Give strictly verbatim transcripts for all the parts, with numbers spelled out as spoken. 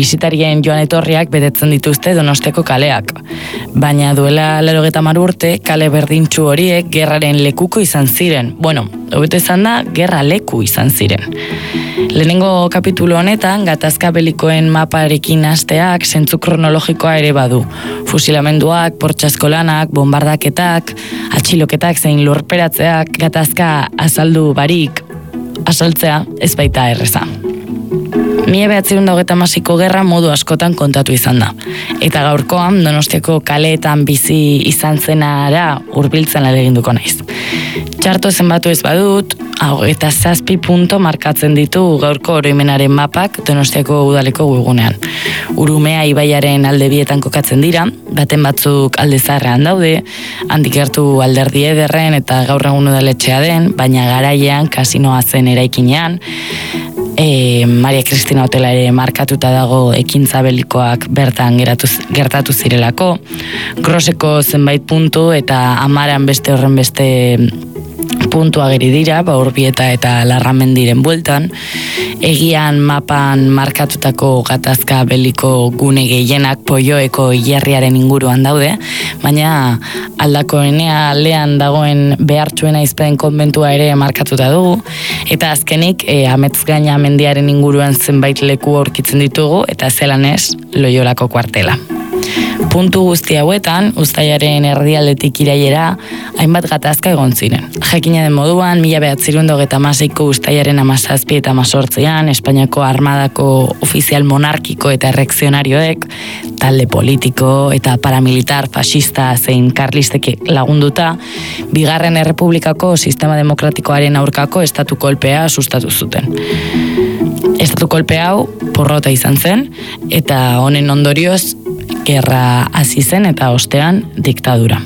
bisitarien joan etorriak betetzen dituzte Donostiako kaleak. Baina duela laurogeita hamar urte, kale berdintsu horiek gerraren lekuko izan ziren. Bueno, hobeto izan da, gerra leku izan ziren. Lehenengo kapitulu honetan, gatazka belikoen maparekin hasteak zentzu kronologikoa ere badu. Fusilamenduak, bortxasko lanak, bombardaketak, atxiloketak zein lurperatzeak, gatazka azaldu barik, azaltzea ez baita erreza. Mila bederatziehun eta hogeita hamaseiko gerra modu askotan kontatu izan da. Eta gaurkoan Donostiako kaleetan bizi izan zenara hurbiltzen ahaleginduko naiz. Txarto zenbatu ez badut, eta zazpi punto markatzen ditu gaurko oroimenaren mapak Donostiako udaleko webgunean. Urumea ibaiaren alde bietan kokatzen dira, baten batzuk alde zaharrean daude, handik gertu Alderdi Ederren eta gaur egun udaletxea den, baina garailean kasinoa zen eraikinean, E, Maria Cristina hotela ere markatuta dago ekintza belikoak bertan geratu, gertatu zirelako. Groseko zenbait puntu eta amaran beste horren beste puntu ageri dira, Urbieta eta Larramendiren bueltan. Egian mapan markatutako gatazka beliko gune gehienak Poioeko hilerriaren inguruan daude, baina aldakoenea aldean dagoen behartsuena izpen konbentua ere markatuta dugu, eta azkenik e, Ametzgaina mendiaren inguruan zenbait leku aurkitzen ditugu, eta zelan ez Loiolako kuartela. Puntu guzti hauetan, uztailaren erdialdetik irailera, hainbat gatazka egon ziren. Jakina den moduan, mila bederatziehun eta hogeita hamaseiko uztailaren hamazazpi eta hamazortzian, Espainiako armadako ofizial monarkiko eta errekzionarioek, talde politiko eta paramilitar fascista zein karlistek lagunduta, bigarren errepublikako sistema demokratikoaren aurkako estatu kolpea sustatu zuten. Estatu kolpe hau porrota izan zen, eta honen ondorioz, gerra hasi zen eta ostean diktadura.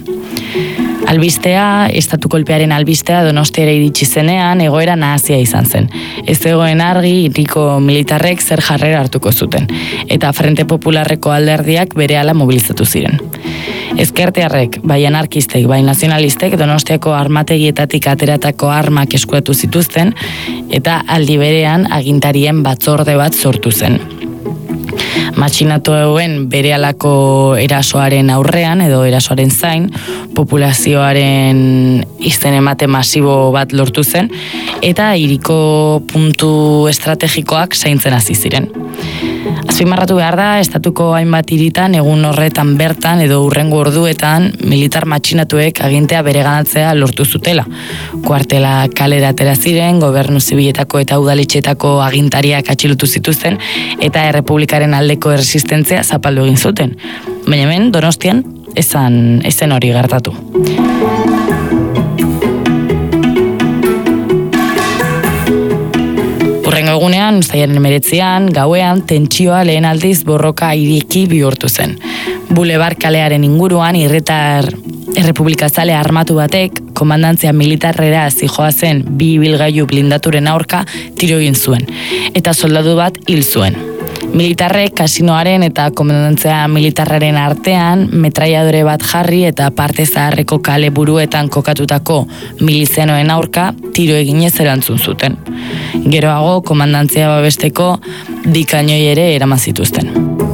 Albistea, estatu kolpearen albistea Donostiara iritsi zenean egoera nahazia izan zen. Ez zegoen argi hiriko militarrek zer jarrera hartuko zuten, eta Frente Popularreko alderdiak berehala mobilizatu ziren. Ezkertiarrek, bai anarkistek, bai nazionalistek Donostiako armategietatik ateratako armak eskuratu zituzten, eta aldi berean agintarien batzorde bat sortu zen. Matxinatu hauen berehalako erasoaren aurrean edo erasoaren zain, populazioaren izen emate masibo bat lortu zen, eta hiriko puntu estrategikoak zaintzen hasi ziren. Azpimarratu behar da, estatuko hainbat hiritan egun horretan bertan edo hurrengo orduetan militar matxinatuek agintea bereganatzea lortu zutela. Kuartela kalera atera ziren, gobernu zibiletako eta udaletxetako agintariak atxilotu zituzten eta errepublikaren aldeko erresistentzia zapaldu egin zuten. Baina hemen, Donostian, esan, ezen hori gertatu. Hurrengo egunean, uztailaren hemeretzian, gauean, tentsioa lehen aldiz borroka ireki bihurtu zen. Bulebar kalearen inguruan, irretar errepublikazale armatu batek, komandantzia militarrera zijoa zen bi ibilgailu blindaturen aurka tiro egin zuen, eta soldadu bat hil zuen. Militarrek kasinoaren eta komandantzia militarraren artean metraiadore bat jarri eta parte zaharreko kale buruetan kokatutako milizianoen aurka tiro eginez erantzun zuten. Geroago komandantzia babesteko dikainoi ere eraman zituzten.